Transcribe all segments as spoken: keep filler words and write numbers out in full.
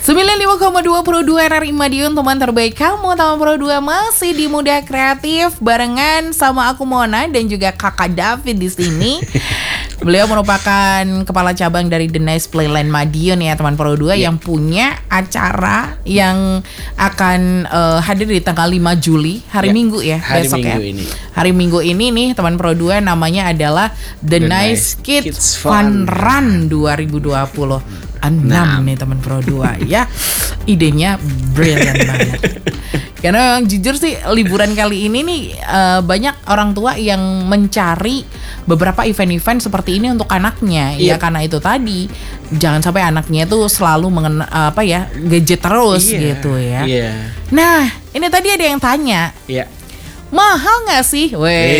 sembilan puluh lima koma dua Pro dua R R I Madiun, teman terbaik kamu. Teman Pro dua masih di Muda Kreatif barengan sama aku Mona dan juga Kakak David di sini. Beliau merupakan kepala cabang dari The Nice Playland Madiun ya, teman Pro dua yeah. yang punya acara yang akan uh, hadir di tanggal lima Juli, hari yeah. Minggu ya, hari besok Minggu ya. Ini. Hari Minggu ini nih teman Pro dua, namanya adalah The, The Nice, nice Kids, Kids Fun Run dua ribu dua puluh enam nih teman Pro dua ya. Idenya brilliant banget. Karena memang jujur sih liburan kali ini nih uh, banyak orang tua yang mencari beberapa event-event seperti ini untuk anaknya. Yep. Ya karena itu tadi jangan sampai anaknya tuh selalu mengen apa ya gadget terus yeah. gitu ya. Yeah. Nah ini tadi ada yang tanya. Yeah. Mahal nggak sih?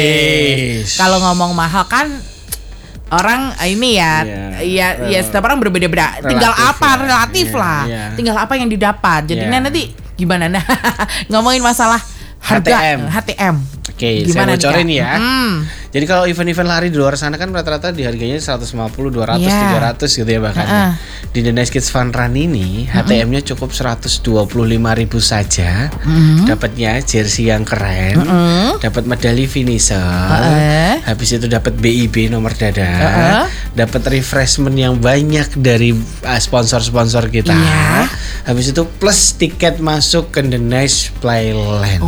Weh. Kalau ngomong mahal kan orang ini ya, yeah, ya, uh, ya setiap orang berbeda-beda. Tinggal apa ya, relatif yeah, lah. Yeah. Tinggal apa yang didapat. Jadinya yeah. nanti gimana nah ngomongin masalah harga H T M. Oke, okay, saya bocorin ya. Hmm. Jadi kalau event-event lari di luar sana kan rata-rata di harganya seratus lima puluh, dua ratus, yeah. tiga ratus gitu ya bahkan. Uh-uh. Di The Nice Kids Fun Run ini uh-uh. H T M-nya cukup seratus dua puluh lima ribu saja. Uh-uh. Dapatnya jersey yang keren, uh-uh. dapat medali finisher, uh-uh. habis itu dapat B I B nomor dada, uh-uh. dapat refreshment yang banyak dari uh, sponsor-sponsor kita. Yeah. Habis itu plus tiket masuk ke The Nice Playland.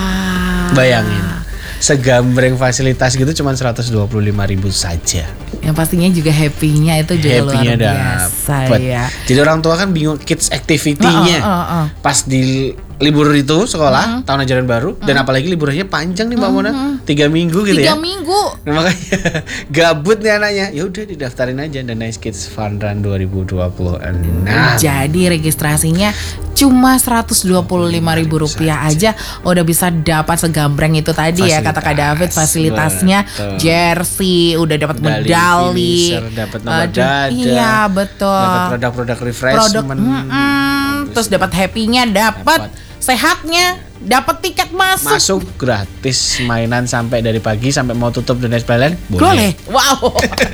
Wow. Bayangin. Segambreng fasilitas gitu cuma seratus dua puluh lima ribu saja. Yang pastinya juga happy-nya itu juga happy-nya luar biasa ya. Jadi orang tua kan bingung kids activity-nya. Uh, uh, uh, uh. Pas di libur itu sekolah, uh-huh. tahun ajaran baru, uh-huh. dan apalagi liburannya panjang nih Mbak Mona, uh-huh. tiga minggu gitu tiga ya. Tiga minggu. Nah, makanya gabut nih anaknya. Ya udah didaftarin aja The Nice Kids Fun Run dua ribu dua puluh enam. Jadi registrasinya cuma seratus dua puluh lima ribu rupiah aja udah bisa dapat segambreng itu tadi. Fasilitas, ya kata Kak David, fasilitasnya betul. Jersey, udah dapat medali, dapat nomor uh, dada, iya betul, dapat produk-produk refreshment, Produk, terus dapat happy-nya, dapat sehatnya, dapat tiket masuk. Masuk gratis, mainan sampai dari pagi sampai mau tutup The Nice Playland. Boleh. Boleh. Wow.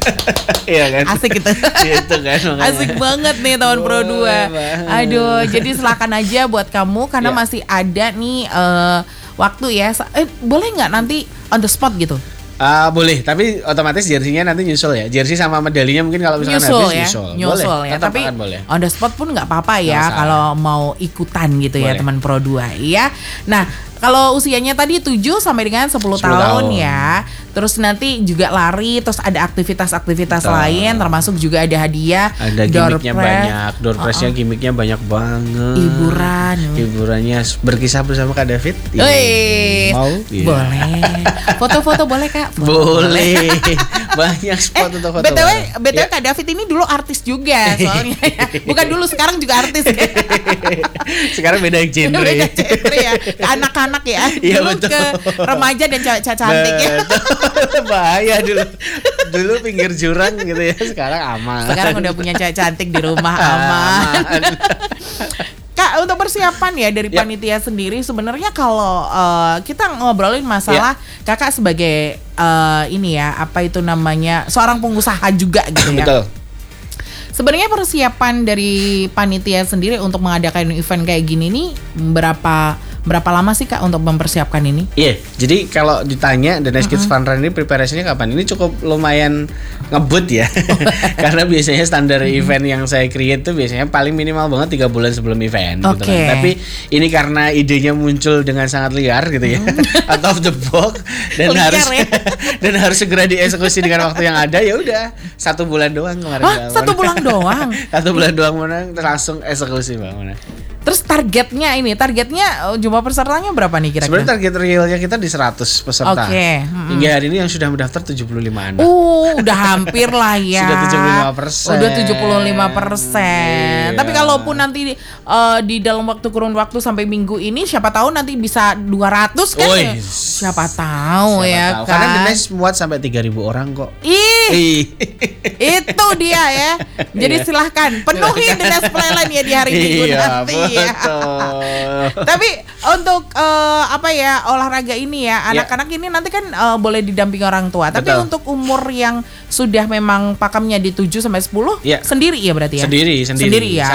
Iya kan? Asik gitu. Gitu kan. Makanya. Asik banget nih tahun Pro dua. Aduh, jadi silakan aja buat kamu karena yeah. masih ada nih uh, waktu ya. Eh, boleh nggak nanti on the spot gitu? Uh, boleh, tapi otomatis jersey-nya nanti nyusul ya. Jersey sama medalinya mungkin kalau misalkan nyusul habis ya. nyusul. Nyusul boleh, ya, tapi boleh. On the spot pun nggak apa-apa ya kalau mau ikutan gitu boleh. Ya teman Pro dua ya. Nah, kalau usianya tadi tujuh sampai dengan sepuluh tahun ya. Terus nanti juga lari, terus ada aktivitas-aktivitas Betul. lain, termasuk juga ada hadiah. Ada gimmicknya banyak, door press-nya oh, oh. gimmicknya banyak banget. Hiburan. Hiburannya berkisah bersama Kak David. Wih, mau? Yeah. Boleh. Foto-foto boleh Kak? Boleh. Banyak spot eh, untuk foto. B T W, B T W ya. Kak David ini dulu artis juga soalnya ya. Bukan dulu, sekarang juga artis ya. Sekarang beda genre. Beda genre ya. Anak-anak ya. Iya, dulu betul. ke remaja dan cewek-cewek cantik ya. Bahaya dulu. Dulu pinggir jurang gitu ya. Sekarang aman. Sekarang udah punya cewek cantik di rumah, aman. aman. Kak, untuk persiapan ya dari ya. panitia sendiri sebenarnya kalau uh, kita ngobrolin masalah ya. Kakak sebagai uh, ini ya, apa itu namanya, seorang pengusaha juga gitu ya. Betul. Sebenarnya persiapan dari panitia sendiri untuk mengadakan event kayak gini nih berapa berapa lama sih Kak untuk mempersiapkan ini? Iya, yeah, jadi kalau ditanya The Nice Kids Fun Run ini preparasinya kapan? Ini cukup lumayan ngebut ya. Karena biasanya standar mm-hmm. event yang saya create tuh biasanya paling minimal banget tiga bulan sebelum event okay. gitu kan. Tapi ini karena idenya muncul dengan sangat liar gitu ya. Mm. Out of the box dan liar, harus ya? dan harus segera dieksekusi dengan waktu yang ada, ya udah satu bulan doang kemarin. Hah, satu bulan doang. Satu bulan doang mana langsung eksekusi Mbak Mona. Terus targetnya ini, targetnya jumlah pesertanya berapa nih kira-kira? Sebenarnya target realnya kita di seratus peserta. Oke. Okay. Hmm. Hingga hari ini yang sudah mendaftar tujuh puluh lima anak. Uh, udah hampir lah ya. Sudah tujuh puluh lima persen. Udah tujuh puluh lima persen. Tapi kalaupun nanti uh, di dalam waktu kurun waktu sampai minggu ini, siapa tahu nanti bisa dua ratus kan? Oy. Siapa tahu siapa ya tahu. Kan. Karena The Nice muat sampai tiga ribu orang kok. Ih. Ih. Itu dia ya. Jadi iya. silahkan penuhi The Nice Playland ya di hari Minggu iya, nanti ya. Tapi untuk uh, apa ya olahraga ini ya anak-anak yeah. ini nanti kan uh, boleh didampingi orang tua. Tapi Betul. untuk umur yang sudah memang pakamnya di tujuh sampai sepuluh yeah. sendiri ya berarti ya. Sendiri, sendiri. Sendiri ya.